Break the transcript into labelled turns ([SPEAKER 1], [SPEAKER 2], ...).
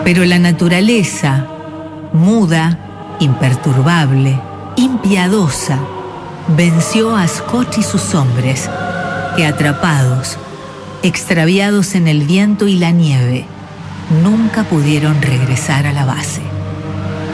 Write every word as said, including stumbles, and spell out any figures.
[SPEAKER 1] Pero la naturaleza, muda, imperturbable, impiedosa, venció a Scott y sus hombres, que atrapados, extraviados en el viento y la nieve, nunca pudieron regresar a la base.